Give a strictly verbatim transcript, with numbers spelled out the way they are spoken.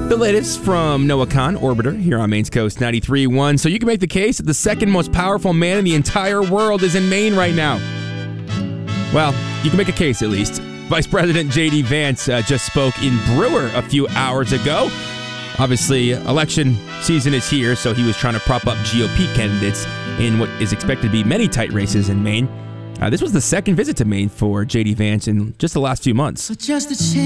The latest from Noah Kahn, Orbiter, here on Maine's Coast ninety-three point one. So you can make the case that the second most powerful man in the entire world is in Maine right now. Well, you can make a case at least. Vice President J D Vance uh, just spoke in Brewer a few hours ago. Obviously, election season is here, so he was trying to prop up G O P candidates in what is expected to be many tight races in Maine. Uh, this was the second visit to Maine for J D Vance in just the last few months. Just a